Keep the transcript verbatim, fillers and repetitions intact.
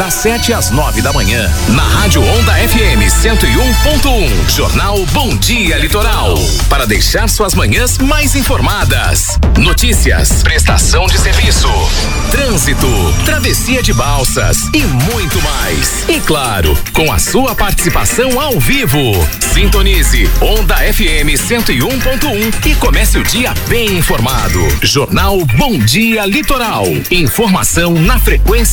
das sete às nove da manhã, na Rádio Onda F M cento e um ponto um. Jornal Bom Dia Litoral. Para deixar suas manhãs mais informadas. Notícias, prestação de serviço, trânsito, travessia de balsas e muito mais. E claro, com a sua participação ao vivo. Sintonize Onda F M cento e um ponto um e comece o dia bem informado. Jornal Bom Dia Litoral. Informação na frequência